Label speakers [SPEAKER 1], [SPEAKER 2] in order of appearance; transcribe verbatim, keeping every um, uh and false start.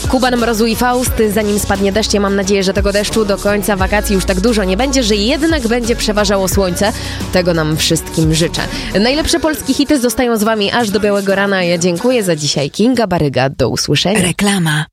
[SPEAKER 1] Kuban, Mrozu i Faust. Zanim spadnie deszcz, ja mam nadzieję, że tego deszczu do końca wakacji już tak dużo nie będzie, że jednak będzie przeważało słońce. Tego nam wszystkim życzę. Najlepsze polskie hity zostają z wami aż do białego rana. Ja dziękuję za dzisiaj. Kinga Baryga. Do usłyszenia.
[SPEAKER 2] Reklama.